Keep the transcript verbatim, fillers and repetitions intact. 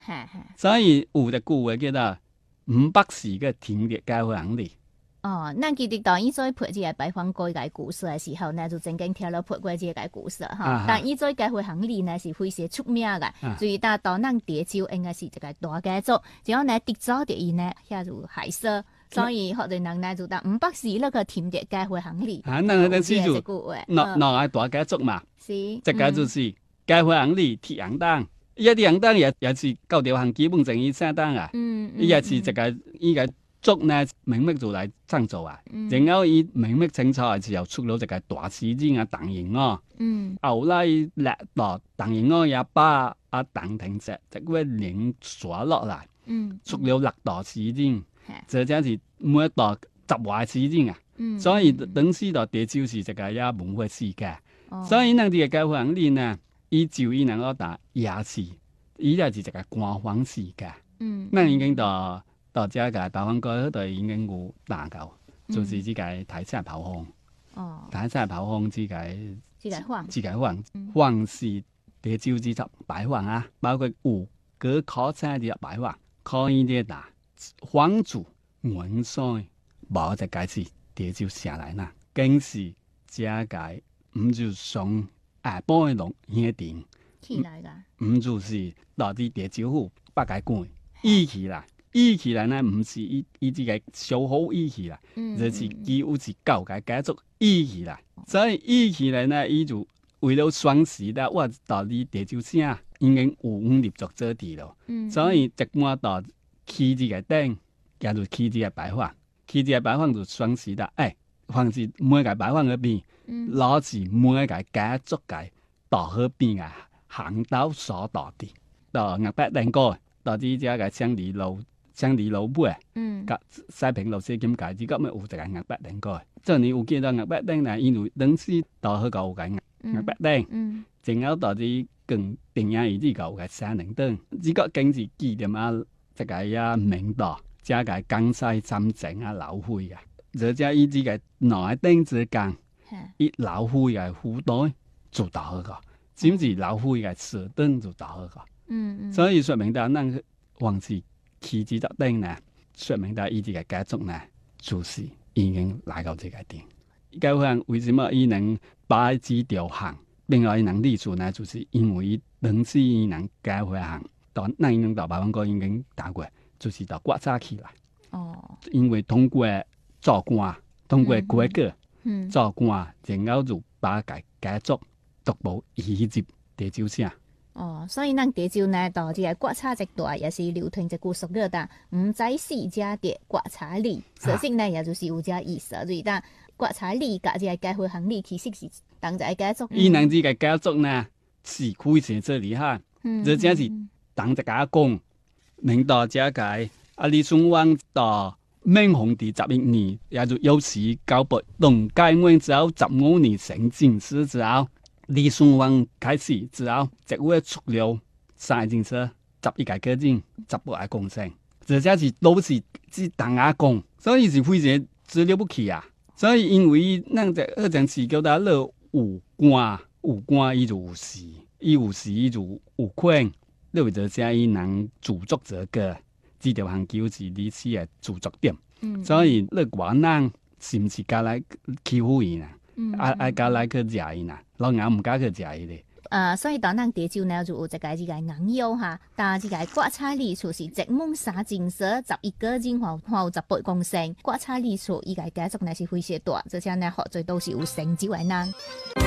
所以有隻句話叫做五百字嘅田地解放行李。 哦，咱記得當伊做配這個擺放過一個故事嘅時候呢，就曾經聽了配過這個故事哈。啊、但伊做解放行李呢是非常出名嘅，所以但當咱潮州應該是一個大家族，只要呢跌咗啲伊呢，遐就海色，所以好多人呢就當五百字那個田地解放行李。 啊，那個是就哪哪個大家族嘛？ 是， 這個就是解放行李鐵行當，伊個鐵行當也也是九條行基本正義相當啊。嗯，伊也是一個伊個。族呢，明明就嚟創造啊，嗯、然後伊明明清朝嘅時候出咗一個大獅子啊，鄧英哦，嗯，後來叻到鄧英哦也把阿鄧廷石即個領鎖落嚟，嗯，出咗六大獅子，這真是每一代十壞獅子啊，嗯、所以當時到潮州是一個也文化世界，哦、所以呢啲嘅解放行李呢，伊就伊能夠打夜市，伊就係一個官方世界，嗯，那已經到。到這個排放過嗰度已經有打夠，嗯、就是這個台山炮轟。哦，台山炮轟這個，這個放，這個放，放是潮州之集擺放啊，包括有各考察的擺放，可以啲打皇族元帥，冇就解釋潮州下來啦，更是這個唔就上下波嘅龍一定起來噶，唔就是到啲潮州府八解官依起來。依起來呢，唔是依依啲嘅小好依起來，嗯、就是幾乎是舊嘅家族依起來。嗯、所以依起來呢，伊就為了雙十啦，我到啲潮州省已經有五立足做啲咯。嗯、所以一般到起字嘅頂，叫做起字嘅擺放，起字嘅擺放就雙十啦。誒、哎，凡是每個擺放嗰邊，攞住、嗯、每個家族嘅到嗰邊嘅行道所到啲，到額北頂過，到啲只嘅鄉里路。鄉里老母啊，甲西平路四金界，只咁咪有一個額北頂過。即係你有見到額北頂呢？因為當時到嗰個有個額額北頂，正好到啲更定樣而啲個嘅山頂燈，只個經濟紀念啊，即係啊明道，即係江西參政啊老會嘅，而且依啲嘅內頂之間，依老會嘅虎袋做到嗰個，甚至老會嘅石燈做到嗰個。嗯嗯，所以說明到那個王氏。起字特定呢，說明到伊啲嘅家族呢，就是已經來到這個點。解放為什麼伊能把字調行，另外伊能立足呢？就是因為伊當時伊能解放行，到那伊能到排放過已經打過，就是到國策起來。哦，因為通過做官，通過改革，嗯，做官，然後就把家家族逐步移入潮州省。 哦，所以咱潮州呢，到這個國策這代也是流傳一句俗語的，唔知四家的國策里，實際呢也就是有這意思。所以但國策里甲這個解放行李其實是同一個家族。 伊能這個家族呢是可以成這厲害，這真是同一家公。明到這個啊，李順旺到明皇帝十一年，也就有時交撥東解元之後十五年成進士之後。李順旺開始之後，即會出了三件事，十一個個人，十八個工程，這些是都是是同阿公，所以是非常之了不起啊！所以因為咱這二陣時叫他了有官，有官伊就有勢，伊有勢伊就有權，因為這些伊能主足這個，這條行就是歷史嘅主足點。嗯，所以你話咱是唔是加來欺負伊啊？愛愛加來去食伊呐，老硬唔加去食伊咧。 呃，所以當咱潮州呢就有一個這個硬腰哈，但係這個國策里就是一畝三金色，十一個人或或有十八公升，國策里所伊個家族呢是非常大，這些呢學最都是有成就嘅人。